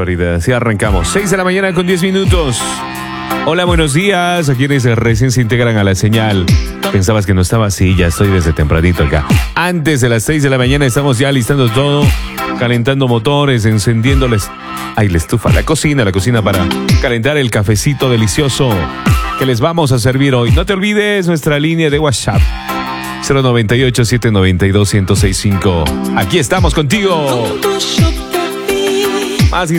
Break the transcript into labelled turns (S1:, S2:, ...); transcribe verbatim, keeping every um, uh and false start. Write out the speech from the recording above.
S1: barbaridad. Sí, arrancamos. seis de la mañana con diez minutos. Hola, buenos días. A quienes recién se integran a la señal. ¿Pensabas que no estaba? Sí, ya estoy desde tempranito acá. Antes de las seis de la mañana estamos ya listando todo, calentando motores, encendiéndoles. Ay, la estufa, la cocina, la cocina para calentar el cafecito delicioso que les vamos a servir hoy. No te olvides nuestra línea de WhatsApp. cero noventa y ocho, siete noventa y dos, ciento sesenta y cinco. Aquí estamos contigo. Más